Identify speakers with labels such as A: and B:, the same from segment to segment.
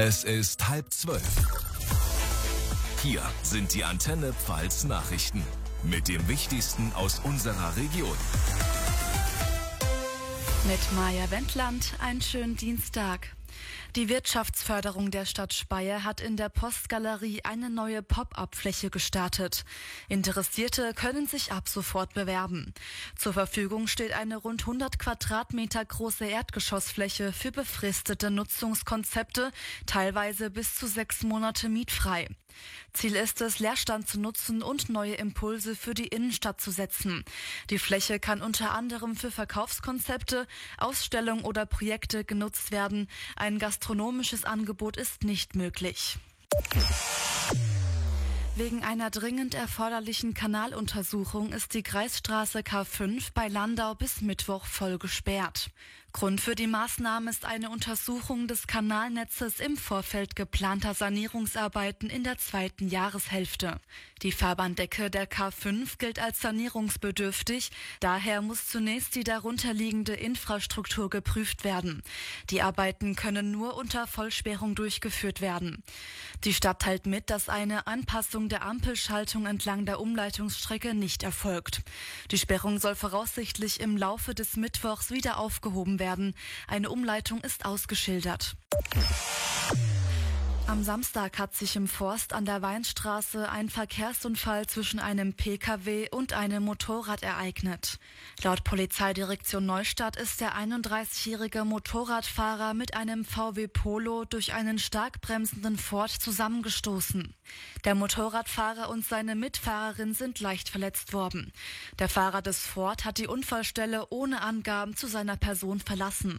A: Es ist 11:30. Hier sind die Antenne Pfalz Nachrichten mit dem Wichtigsten aus unserer Region.
B: Mit Maja Wendland, einen schönen Dienstag. Die Wirtschaftsförderung der Stadt Speyer hat in der Postgalerie eine neue Pop-up-Fläche gestartet. Interessierte können sich ab sofort bewerben. Zur Verfügung steht eine rund 100 Quadratmeter große Erdgeschossfläche für befristete Nutzungskonzepte, teilweise bis zu 6 Monate mietfrei. Ziel ist es, Leerstand zu nutzen und neue Impulse für die Innenstadt zu setzen. Die Fläche kann unter anderem für Verkaufskonzepte, Ausstellungen oder Projekte genutzt werden. Ein gastronomisches Angebot ist nicht möglich. Wegen einer dringend erforderlichen Kanaluntersuchung ist die Kreisstraße K5 bei Landau bis Mittwoch voll gesperrt. Grund für die Maßnahme ist eine Untersuchung des Kanalnetzes im Vorfeld geplanter Sanierungsarbeiten in der zweiten Jahreshälfte. Die Fahrbahndecke der K5 gilt als sanierungsbedürftig, daher muss zunächst die darunterliegende Infrastruktur geprüft werden. Die Arbeiten können nur unter Vollsperrung durchgeführt werden. Die Stadt teilt mit, dass eine Anpassung der Ampelschaltung entlang der Umleitungsstrecke nicht erfolgt. Die Sperrung soll voraussichtlich im Laufe des Mittwochs wieder aufgehoben werden. Eine Umleitung ist ausgeschildert. Am Samstag hat sich im Forst an der Weinstraße ein Verkehrsunfall zwischen einem Pkw und einem Motorrad ereignet. Laut Polizeidirektion Neustadt ist der 31-jährige Motorradfahrer mit einem VW Polo durch einen stark bremsenden Ford zusammengestoßen. Der Motorradfahrer und seine Mitfahrerin sind leicht verletzt worden. Der Fahrer des Ford hat die Unfallstelle ohne Angaben zu seiner Person verlassen.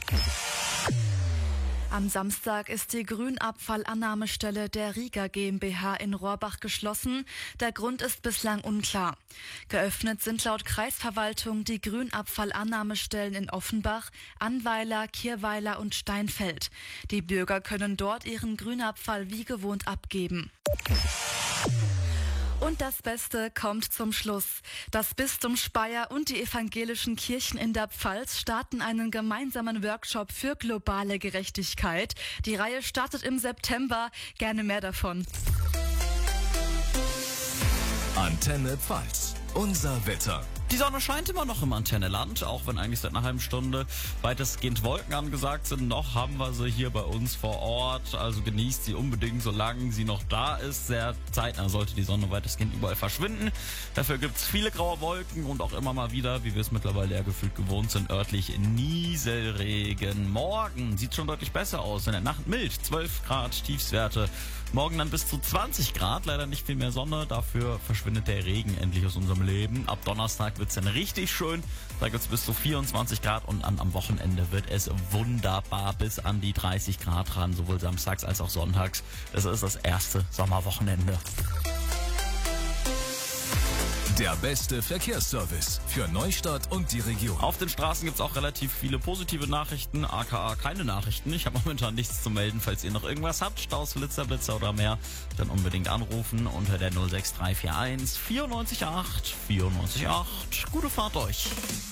B: Am Samstag ist die Grünabfallannahmestelle der Riga GmbH in Rohrbach geschlossen. Der Grund ist bislang unklar. Geöffnet sind laut Kreisverwaltung die Grünabfallannahmestellen in Offenbach, Annweiler, Kirweiler und Steinfeld. Die Bürger können dort ihren Grünabfall wie gewohnt abgeben. Und das Beste kommt zum Schluss. Das Bistum Speyer und die evangelischen Kirchen in der Pfalz starten einen gemeinsamen Workshop für globale Gerechtigkeit. Die Reihe startet im September. Gerne mehr davon.
A: Antenne Pfalz, unser Wetter.
C: Die Sonne scheint immer noch im Antenneland, auch wenn eigentlich seit einer halben Stunde weitestgehend Wolken angesagt sind. Noch haben wir sie hier bei uns vor Ort, also genießt sie unbedingt, solange sie noch da ist. Sehr zeitnah sollte die Sonne weitestgehend überall verschwinden. Dafür gibt's viele graue Wolken und auch immer mal wieder, wie wir es mittlerweile ja gefühlt gewohnt sind, örtlich Nieselregen. Morgen sieht schon deutlich besser aus, in der Nacht mild, 12 Grad Tiefstwerte. Morgen dann bis zu 20 Grad, leider nicht viel mehr Sonne, dafür verschwindet der Regen endlich aus unserem Leben. Ab Donnerstag wird's dann richtig schön, da gibt's bis zu 24 Grad und am Wochenende wird es wunderbar bis an die 30 Grad ran, sowohl samstags als auch sonntags. Das ist das erste Sommerwochenende.
A: Der beste Verkehrsservice für Neustadt und die Region.
C: Auf den Straßen gibt's auch relativ viele positive Nachrichten, aka keine Nachrichten. Ich habe momentan nichts zu melden. Falls ihr noch irgendwas habt, Staus, Blitzer oder mehr, dann unbedingt anrufen unter der 06341 94 94 Gute Fahrt euch.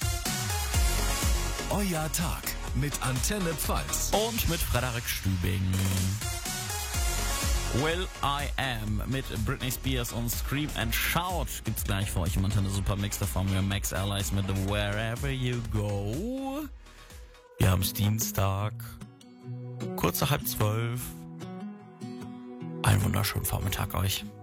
A: Euer Tag mit Antenne Pfalz.
C: Und mit Frederik Stübing. Will I Am mit Britney Spears und Scream and Shout gibt's gleich für euch im Antenne Supermix. Davon wir Max Allies mit Wherever You Go. Wir haben es Dienstag, kurz nach 11:30. Einen wunderschönen Vormittag euch.